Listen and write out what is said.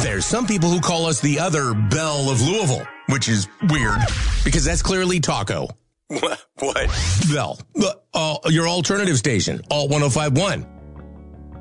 There's some people who call us the other Belle of Louisville, which is weird because that's clearly Taco. What? Bell, your alternative station, Alt 105.1.